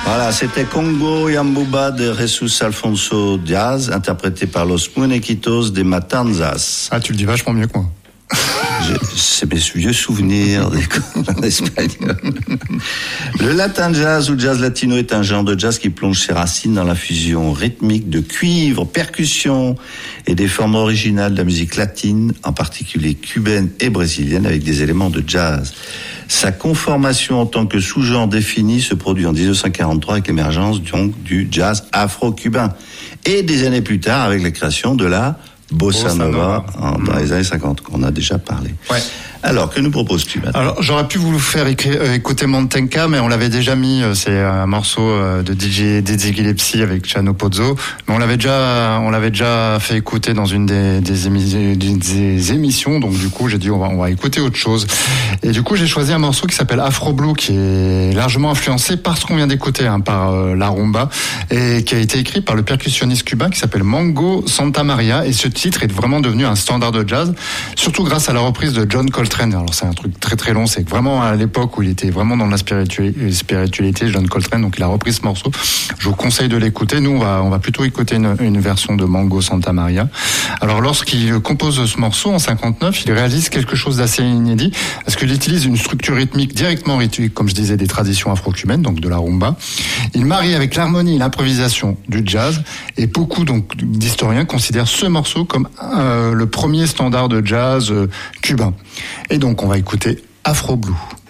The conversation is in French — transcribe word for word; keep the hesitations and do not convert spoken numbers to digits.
Voilà, c'était Congo Yambuba de Jesus Alfonso Diaz, interprété par Los Muñequitos de Matanzas. Ah, tu le dis vachement mieux que moi. Je, c'est mes vieux souvenirs des espagnols. Le latin jazz ou jazz latino est un genre de jazz qui plonge ses racines dans la fusion rythmique de cuivre, percussion et des formes originales de la musique latine, en particulier cubaine et brésilienne, avec des éléments de jazz. Sa conformation en tant que sous-genre défini se produit en dix-neuf cent quarante-trois avec l'émergence donc du jazz afro-cubain. Et des années plus tard avec la création de la Bossa, Bossa Nova, Nova. En, dans mmh. les années cinquante, qu'on a déjà parlé. Ouais. Alors, que nous proposes-tu maintenant ? Alors, j'aurais pu vous faire écrire, euh, écouter Mantenka, mais on l'avait déjà mis, euh, c'est un morceau euh, de D J Dizzy Gillespie avec Chano Pozzo, mais on l'avait déjà, on l'avait déjà fait écouter dans une des, des, émis, des émissions, donc du coup, j'ai dit on va, on va écouter autre chose. Et du coup, j'ai choisi un morceau qui s'appelle Afro Blue, qui est largement influencé par ce qu'on vient d'écouter, hein, par euh, la rumba, et qui a été écrit par le percussionniste cubain qui s'appelle Mango Santamaria, et ce titre est vraiment devenu un standard de jazz, surtout grâce à la reprise de John Coltrane. Alors c'est un truc très très long, c'est vraiment à l'époque où il était vraiment dans la spiritualité, John Coltrane, donc il a repris ce morceau. Je vous conseille de l'écouter. Nous on va on va plutôt écouter une, une version de Mango Santamaria. Alors lorsqu'il compose ce morceau en cinquante-neuf, il réalise quelque chose d'assez inédit parce qu'il utilise une structure rythmique directement rythmique, comme je disais, des traditions afro-cubaines, donc de la rumba. Il marie avec l'harmonie et l'improvisation du jazz, et beaucoup donc d'historiens considèrent ce morceau comme euh, le premier standard de jazz euh, cubain. Et donc, on va écouter Afro Blue.